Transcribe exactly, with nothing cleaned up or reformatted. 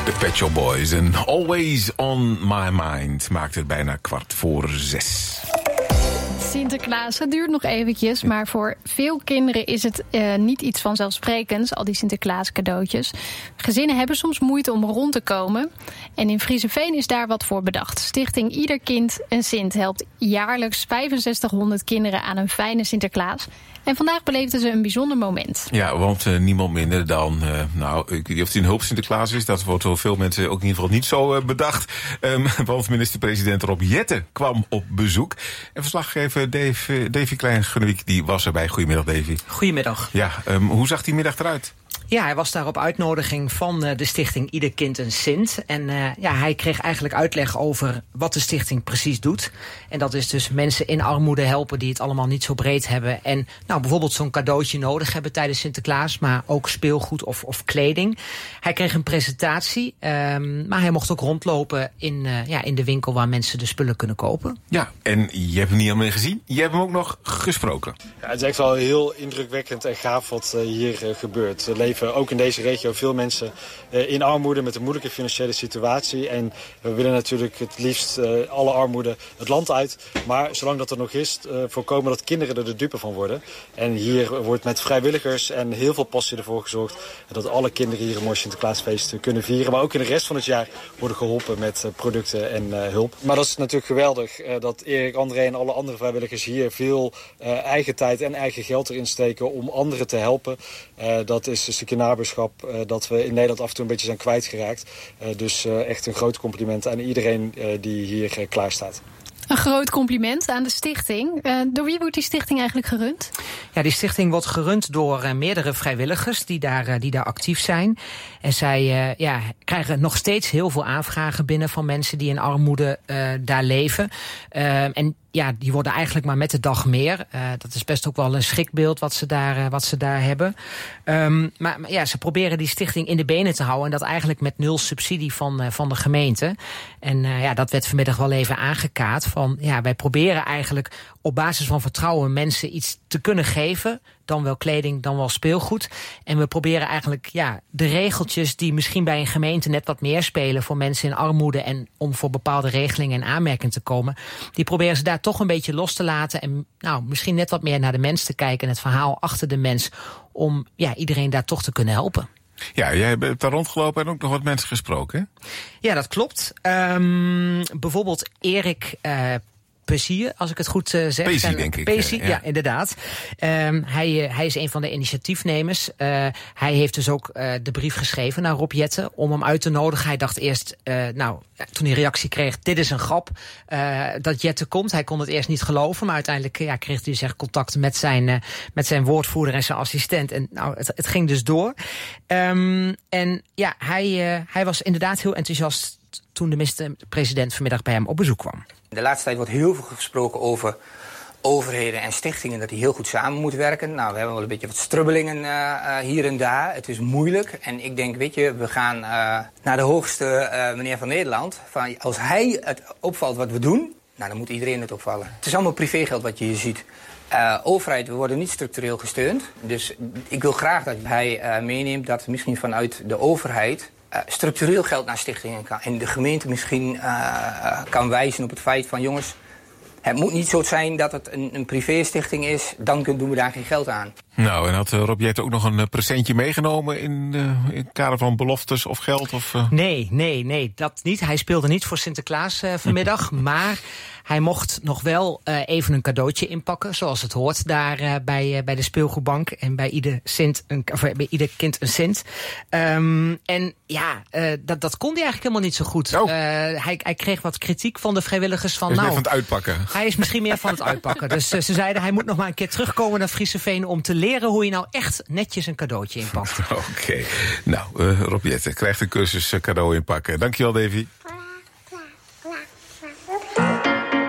De Pet Shop Boys en Always on My Mind maakt het bijna kwart voor zes. Sinterklaas, het duurt nog eventjes, maar voor veel kinderen is het uh, niet iets vanzelfsprekends, al die Sinterklaas cadeautjes. Gezinnen hebben soms moeite om rond te komen. En in Friezenveen is daar wat voor bedacht. Stichting Ieder Kind een Sint helpt jaarlijks vijfenzestighonderd kinderen aan een fijne Sinterklaas. En vandaag beleefden ze een bijzonder moment. Ja, want uh, niemand minder dan, uh, nou, ik weet niet of het een hulp Sinterklaas is. Dat wordt door veel mensen ook in ieder geval niet zo uh, bedacht. Um, want minister-president Rob Jetten kwam op bezoek. En verslaggever Dave, Davy Klein-Gunnewiek, die was erbij. Goedemiddag, Davy. Goedemiddag. Ja, um, hoe zag die middag eruit? Ja, hij was daar op uitnodiging van uh, de stichting Ieder Kind een Sint. En uh, ja, hij kreeg eigenlijk uitleg over wat de stichting precies doet. En dat is dus mensen in armoede helpen die het allemaal niet zo breed hebben. En nou, bijvoorbeeld zo'n cadeautje nodig hebben tijdens Sinterklaas, maar ook speelgoed of, of kleding. Hij kreeg een presentatie, um, maar hij mocht ook rondlopen in, uh, ja, in de winkel waar mensen de spullen kunnen kopen. Ja, en je hebt hem niet alleen gezien, je hebt hem ook nog gesproken. Ja, het is echt wel heel indrukwekkend en gaaf wat uh, hier uh, gebeurt. Er leven ook in deze regio veel mensen uh, in armoede met een moeilijke financiële situatie. En we willen natuurlijk het liefst uh, alle armoede het land uit. Maar zolang dat er nog is, uh, voorkomen dat kinderen er de dupe van worden. En hier wordt met vrijwilligers en heel veel passie ervoor gezorgd dat alle kinderen hier een mooi Sinterklaasfeest kunnen vieren. Maar ook in de rest van het jaar worden geholpen met uh, producten en uh, hulp. Maar dat is natuurlijk geweldig uh, dat Erik, André en alle andere vrijwilligers hier veel uh, eigen tijd en eigen geld erin steken om anderen te helpen. Uh, dat is een stukje naberschap uh, dat we in Nederland af en toe een beetje zijn kwijtgeraakt. Uh, dus uh, echt een groot compliment aan iedereen uh, die hier uh, klaar staat. Een groot compliment aan de stichting. Uh, door wie wordt die stichting eigenlijk gerund? Ja, die stichting wordt gerund door uh, meerdere vrijwilligers die daar, uh, die daar actief zijn. En zij uh, ja, krijgen nog steeds heel veel aanvragen binnen van mensen die in armoede uh, daar leven. Uh, en ja, die worden eigenlijk maar met de dag meer. Uh, dat is best ook wel een schrikbeeld wat ze daar, uh, wat ze daar hebben. Um, maar, maar ja, ze proberen die stichting in de benen te houden. En dat eigenlijk met nul subsidie van, uh, van de gemeente. En uh, ja, dat werd vanmiddag wel even aangekaart. Van, ja, wij proberen eigenlijk op basis van vertrouwen mensen iets te kunnen geven. Dan wel kleding, dan wel speelgoed. En we proberen eigenlijk ja, de regeltjes die misschien bij een gemeente net wat meer spelen voor mensen in armoede en om voor bepaalde regelingen en aanmerking te komen, die proberen ze daar toch een beetje los te laten en nou, misschien net wat meer naar de mens te kijken en het verhaal achter de mens om ja, iedereen daar toch te kunnen helpen. Ja, jij hebt daar rondgelopen en ook nog wat mensen gesproken, hè? Ja, dat klopt. Um, bijvoorbeeld Erik uh, Pezier, als ik het goed uh, zeg. Pezier, denk ik. Pezier, ja. ja, inderdaad. Um, hij, uh, hij is een van de initiatiefnemers. Uh, hij heeft dus ook uh, de brief geschreven naar Rob Jetten om hem uit te nodigen. Hij dacht eerst, uh, nou, toen hij reactie kreeg, dit is een grap, uh, dat Jetten komt. Hij kon het eerst niet geloven, maar uiteindelijk ja, kreeg hij zeg, contact met zijn, uh, met zijn woordvoerder en zijn assistent. En nou, het, het ging dus door. Um, en ja, hij, uh, hij was inderdaad heel enthousiast toen de minister-president vanmiddag bij hem op bezoek kwam. De laatste tijd wordt heel veel gesproken over overheden en stichtingen, dat die heel goed samen moeten werken. Nou, we hebben wel een beetje wat strubbelingen uh, uh, hier en daar. Het is moeilijk. En ik denk, weet je, we gaan uh, naar de hoogste uh, meneer van Nederland. Van, als hij het opvalt wat we doen, nou, dan moet iedereen het opvallen. Het is allemaal privégeld wat je hier ziet. Uh, overheid, we worden niet structureel gesteund. Dus ik wil graag dat hij uh, meeneemt dat misschien vanuit de overheid Uh, structureel geld naar stichtingen kan. En de gemeente misschien uh, kan wijzen op het feit van, jongens, het moet niet zo zijn dat het een, een privé-stichting is, dan doen we daar geen geld aan. Nou, en had uh, Rob Jetten ook nog een uh, presentje meegenomen in, uh, in het kader van beloftes of geld? Of, uh... Nee, nee, nee, dat niet. Hij speelde niet voor Sinterklaas uh, vanmiddag, maar hij mocht nog wel uh, even een cadeautje inpakken, zoals het hoort daar uh, bij, uh, bij de speelgoedbank en bij ieder, Sint een, of bij ieder kind een Sint. Um, en ja, uh, dat, dat kon hij eigenlijk helemaal niet zo goed. Oh. Uh, hij, hij kreeg wat kritiek van de vrijwilligers van, hij is nou, meer van het uitpakken. Hij is misschien meer van het uitpakken. Dus uh, ze zeiden, hij moet nog maar een keer terugkomen naar Friezenveen om te leren hoe je nou echt netjes een cadeautje inpakt. Oké. Okay. Nou, uh, Rob Jetten krijgt een cursus uh, cadeau inpakken. Dankjewel, Davy.